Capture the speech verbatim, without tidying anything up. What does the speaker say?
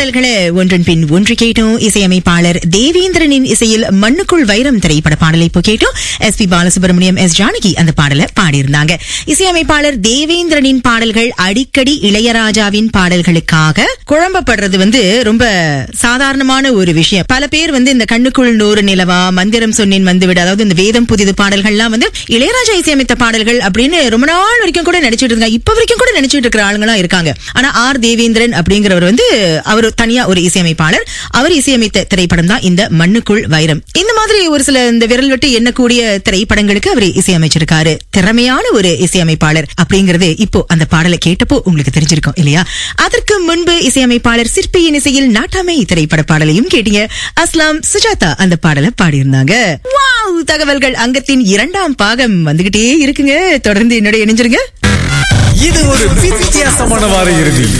பாடல்களை ஒன்றன் பின் ஒன்று கேட்டோம். இசையமைப்பாளர் தேவேந்திரனின் இசையில் மண்ணுக்குள் வைரம் திரைப்பட பாடலை இப்போ கேட்டோம். S B Balasubramaniam, S Janaki அந்த பாடலை பாடியிருந்தாங்க. இசையமைப்பாளர் தேவேந்திரனின் பாடல்கள் அடிக்கடி இளையராஜாவின் பாடல்களுக்காக குழம்பப்படுறது வந்து ரொம்ப சாதாரணமான ஒரு விஷயம். பல பேர் வந்து இந்த கண்ணுக்குள் நூறு நிலவா, மந்திரம் சொன்னேன் வந்துவிட, அதாவது இந்த வேதம் புதிது பாடல்கள்லாம் வந்து இளையராஜா இசையமைத்த பாடல்கள் அப்படின்னு ரொம்ப நாள் வரைக்கும் கூட நினைச்சிட்டு இருக்காங்க. இப்ப வரைக்கும் கூட நினைச்சிட்டு இருக்கிற ஆளுங்களா இருக்காங்க. ஆனா ஆர் தேவேந்திரன் அப்படிங்கிறவர் வந்து அவர் தனியா ஒரு இசையமைப்பாளர். அவர் இசையமைத்த திரைப்படம் தான் இந்த மண்ணுக்குள் வைரம். இந்த மாதிரி ஒரு சில இந்த விரல் விட்டு எண்ணக்கூடிய திரைப்படங்களுக்கு அவர் இசையமைச்சிருக்காரு. திறமையான ஒரு இசையமைப்பாளர் அப்படிங்கறது இப்போ அந்த பாடலை கேட்டப்போ உங்களுக்கு தெரிஞ்சிருக்கும் இல்லையா? அதற்கு முன்பு இசையமைப்பாளர் சிற்பியின் இசையில் நாட்டாமை திரைப்பட பாடலையும் கேட்டீங்க. அஸ்லாம் சுஜாதா அந்த பாடலை பாடியிருந்தாங்க. வாவ், தகவல்கள் அங்கத்தின் இரண்டாம் பாகம் வந்துகிட்டே இருக்குங்க. தொடர்ந்து என்னோட இணைஞ்சிருங்க. இது ஒரு வித்தியாசமான வார இறுதி.